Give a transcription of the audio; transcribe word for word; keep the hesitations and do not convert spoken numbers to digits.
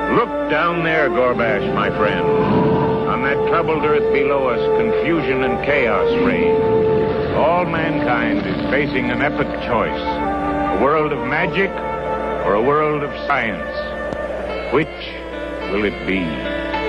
Look down there, Gorbash, my friend. On that troubled earth below us, confusion and chaos reign. All mankind is facing an epic choice. A world of magic or a world of science. Which will it be?